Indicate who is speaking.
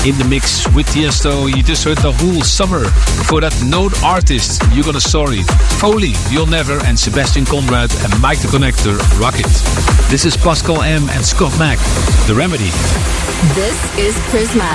Speaker 1: in the mix with Tiesto. You just heard the whole summer. For that, Node Artist, You're Gonna Sorry, Foley, You'll Never, and Sebastian Conrad and Mike the Connector, Rocket. This is Pascal M and Scott Mack, The Remedy.
Speaker 2: This is Prismatic.